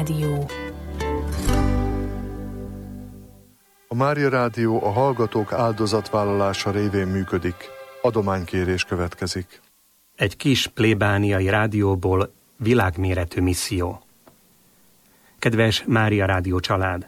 Rádió. A Mária Rádió a hallgatók áldozatvállalása révén működik. Adománykérés következik. Egy kis plébániai rádióból világméretű misszió. Kedves Mária Rádió család!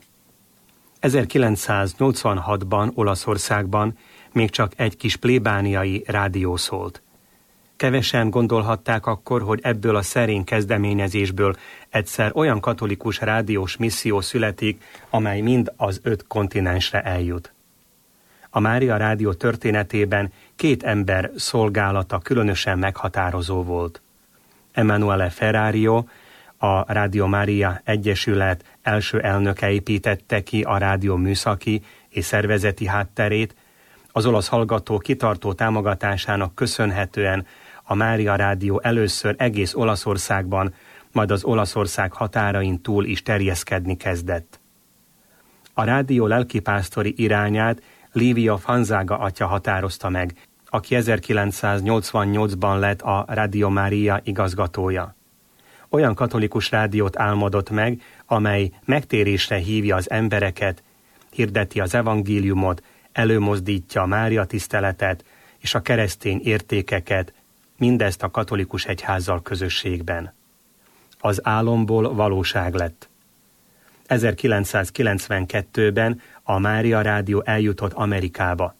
1986-ban Olaszországban még csak egy kis plébániai rádió szólt. Kevesen gondolhatták akkor, hogy ebből a szerény kezdeményezésből egyszer olyan katolikus rádiós misszió születik, amely mind az 5 kontinensre eljut. A Mária Rádió történetében 2 ember szolgálata különösen meghatározó volt. Emanuele Ferrario, a Radio Maria Egyesület első elnöke építette ki a rádió műszaki és szervezeti hátterét, az olasz hallgató kitartó támogatásának köszönhetően a Mária Rádió először egész Olaszországban, majd az Olaszország határain túl is terjeszkedni kezdett. A rádió lelkipásztori irányát Livio Fanzaga atya határozta meg, aki 1988-ban lett a Radio Maria igazgatója. Olyan katolikus rádiót álmodott meg, amely megtérésre hívja az embereket, hirdeti az evangéliumot, előmozdítja a Mária tiszteletet és a keresztény értékeket, mindezt a katolikus egyházzal közösségben. Az álomból valóság lett. 1992-ben a Mária Rádió eljutott Amerikába,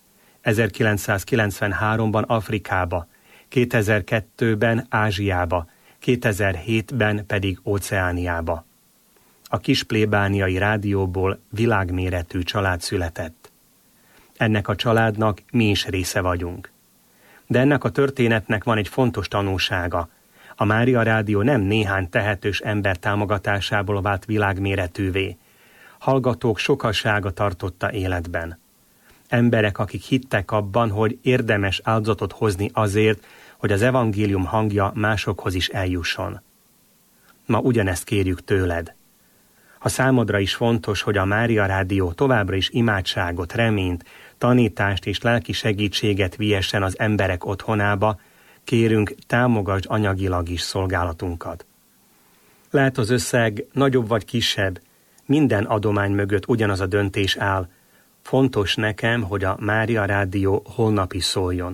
1993-ban Afrikába, 2002-ben Ázsiába, 2007-ben pedig Óceániába. A kis plébániai rádióból világméretű család született. Ennek a családnak mi is része vagyunk. De ennek a történetnek van egy fontos tanulsága. A Mária Rádió nem néhány tehetős ember támogatásából vált világméretűvé. Hallgatók sokasága tartotta életben. Emberek, akik hittek abban, hogy érdemes áldozatot hozni azért, hogy az evangélium hangja másokhoz is eljusson. Ma ugyanezt kérjük tőled. Ha számodra is fontos, hogy a Mária Rádió továbbra is imádságot, reményt, tanítást és lelki segítséget viessen az emberek otthonába, kérünk, támogasd anyagilag is szolgálatunkat. Lehet az összeg nagyobb vagy kisebb, minden adomány mögött ugyanaz a döntés áll. Fontos nekem, hogy a Mária Rádió holnap is szóljon.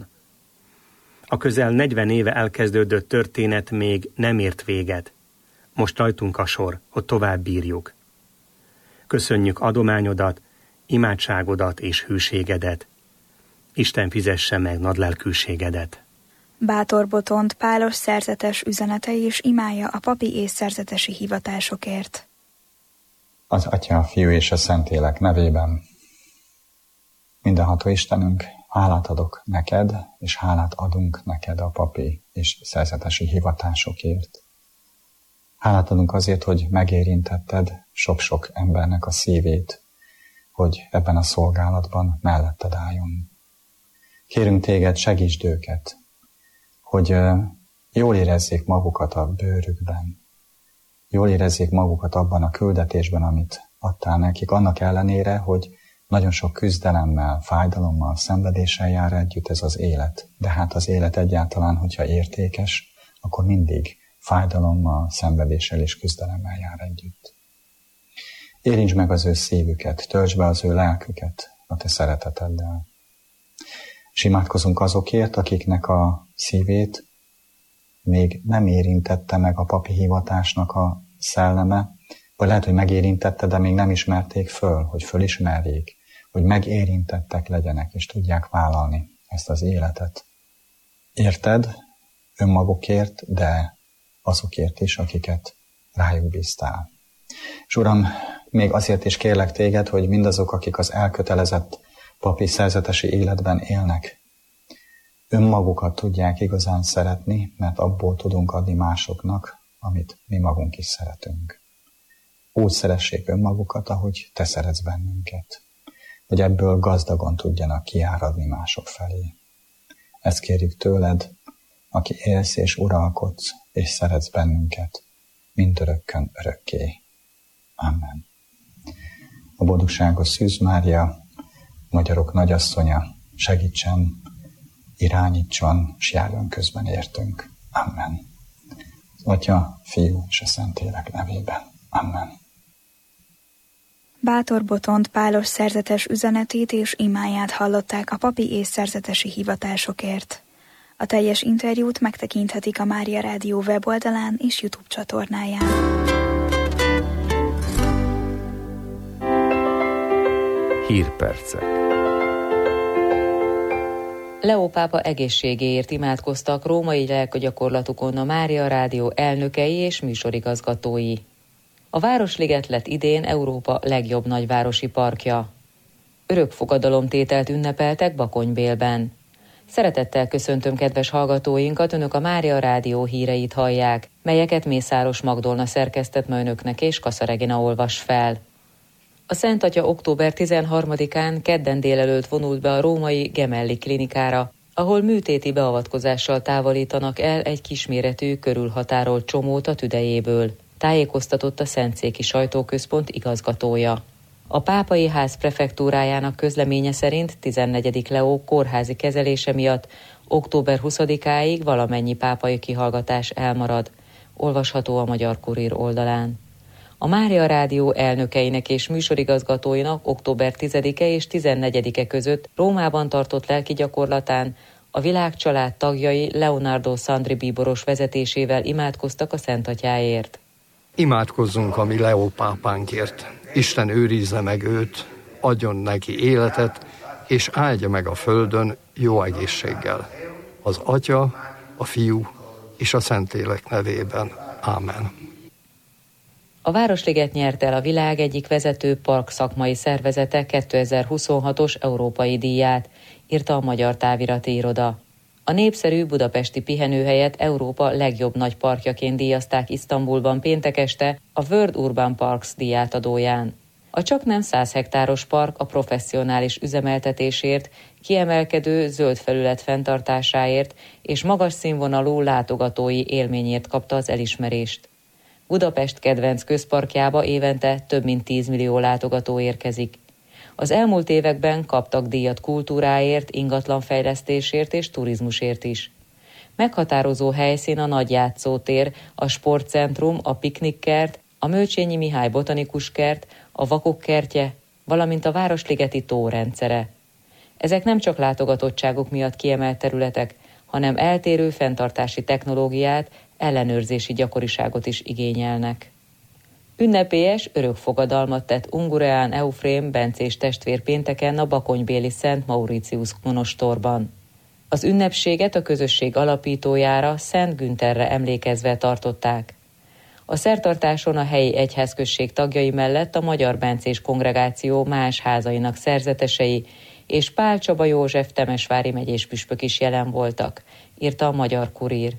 A közel 40 éve elkezdődött történet még nem ért véget. Most rajtunk a sor, hogy tovább bírjuk. Köszönjük adományodat, imádságodat és hűségedet. Isten fizesse meg nadlelkűségedet. Bátor Botont Pálos szerzetes üzenete és imája a papi és szerzetesi hivatásokért. Az Atya, a Fiú és a Szentlélek nevében. Mindenható Istenünk, hálát adok neked, és hálát adunk neked a papi és szerzetesi hivatásokért. Hálát adunk azért, hogy megérintetted sok-sok embernek a szívét, hogy ebben a szolgálatban melletted álljon. Kérünk téged, segítsd őket, hogy jól érezzék magukat a bőrükben, jól érezzék magukat abban a küldetésben, amit adtál nekik, annak ellenére, hogy nagyon sok küzdelemmel, fájdalommal, szenvedéssel jár együtt ez az élet. De hát az élet egyáltalán, hogyha értékes, akkor mindig fájdalommal, szenvedéssel és küzdelemmel jár együtt. Érintsd meg az ő szívüket, töltsd be az ő lelküket a te szereteteddel. És imádkozunk azokért, akiknek a szívét még nem érintette meg a papi hivatásnak a szelleme, vagy lehet, hogy megérintette, de még nem ismerték föl, hogy fölismerjék, hogy megérintettek legyenek, és tudják vállalni ezt az életet. Érted? Önmagukért, de azokért is, akiket rájuk bíztál. És Uram, még azért is kérlek téged, hogy mindazok, akik az elkötelezett papi szerzetesi életben élnek, önmagukat tudják igazán szeretni, mert abból tudunk adni másoknak, amit mi magunk is szeretünk. Úgy szeressék önmagukat, ahogy te szeretsz bennünket, hogy ebből gazdagon tudjanak kiáradni mások felé. Ezt kérjük tőled, aki élsz és uralkodsz, és szeretsz bennünket, mindörökkön örökké. Amen. A boldogságos Szűz Mária, magyarok nagyasszonya, segítsen, irányítson, s járjon közben értünk. Amen. Az Atya, Fiú és a Szentlélek nevében. Amen. Bátor Botond Pálos szerzetes üzenetét és imáját hallották a papi és szerzetesi hivatásokért. A teljes interjút megtekinthetik a Mária Rádió weboldalán és YouTube csatornáján. Hírpercek. Leó pápa egészségéért imádkoztak római lelkgyakorlatukon a Mária Rádió elnökei és műsorigazgatói. A Városliget lett idén Európa legjobb nagyvárosi parkja. Örökfogadalomtételt ünnepeltek Bakonybélben. Szeretettel köszöntöm kedves hallgatóinkat, Önök a Mária Rádió híreit hallják, melyeket Mészáros Magdolna szerkesztett ma Önöknek és Kassa Regina olvas fel. A Szent Atya október 13-án kedden délelőtt vonult be a római Gemelli klinikára, ahol műtéti beavatkozással távolítanak el egy kisméretű, körülhatárolt csomót a tüdejéből, tájékoztatott a Szentszéki Sajtóközpont igazgatója. A Pápai Ház prefektúrájának közleménye szerint 14. Leó kórházi kezelése miatt október 20-áig valamennyi pápai kihallgatás elmarad, olvasható a Magyar Kurír oldalán. A Mária Rádió elnökeinek és műsorigazgatóinak október 10-e és 14-e között Rómában tartott lelki gyakorlatán a világcsalád tagjai Leonardo Sandri bíboros vezetésével imádkoztak a Szent Atyáért. Imádkozzunk a mi Leó pápánkért. Isten őrizze meg őt, adjon neki életet, és áldja meg a földön jó egészséggel. Az Atya, a Fiú és a Szentlélek nevében. Ámen. A Városliget nyerte el a világ egyik vezető park szakmai szervezete 2026-os európai díját, írta a Magyar Távirati Iroda. A népszerű budapesti pihenőhelyet Európa legjobb nagy parkjaként díjazták Isztambulban péntek este a World Urban Parks díjátadóján. A csaknem 100 hektáros park a professzionális üzemeltetésért, kiemelkedő zöld felület fenntartásáért és magas színvonalú látogatói élményért kapta az elismerést. Budapest kedvenc közparkjába évente több mint 10 millió látogató érkezik. Az elmúlt években kaptak díjat kultúráért, ingatlanfejlesztésért és turizmusért is. Meghatározó helyszín a nagy játszótér, a sportcentrum, a piknikkert, a Mölcsényi Mihály botanikus kert, a Vakok kertje, valamint a Városligeti tó rendszere. Ezek nem csak látogatottságuk miatt kiemelt területek, hanem eltérő fenntartási technológiát, ellenőrzési gyakoriságot is igényelnek. Ünnepélyes örökfogadalmat tett Ungureán Eufrém bencés testvér pénteken a bakonybéli Szent Mauritius monostorban. Az ünnepséget a közösség alapítójára, Szent Günterre emlékezve tartották. A szertartáson a helyi egyházközség tagjai mellett a Magyar Bencés Kongregáció más házainak szerzetesei és Pál Csaba József temesvári megyéspüspök is jelen voltak, írta a Magyar Kurír.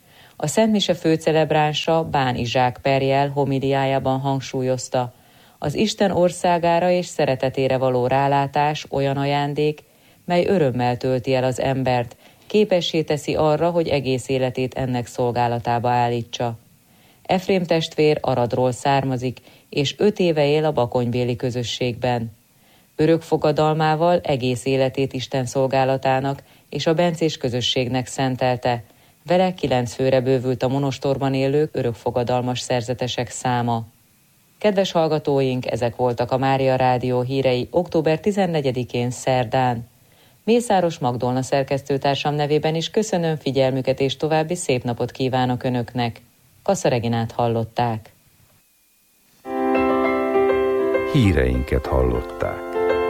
A Szentmise főcelebránsa Bán Izsák Perjel homiliájában hangsúlyozta, az Isten országára és szeretetére való rálátás olyan ajándék, mely örömmel tölti el az embert, képessé teszi arra, hogy egész életét ennek szolgálatába állítsa. Efrém testvér Aradról származik, és 5 éve él a bakonybéli közösségben. Örökfogadalmával egész életét Isten szolgálatának és a bencés közösségnek szentelte. Vele 9 főre bővült a monostorban élők örökfogadalmas szerzetesek száma. Kedves hallgatóink, ezek voltak a Mária Rádió hírei október 14-én szerdán. Mészáros Magdolna szerkesztőtársam nevében is köszönöm figyelmüket és további szép napot kívánok Önöknek. Kassa Reginát hallották. Híreinket hallották.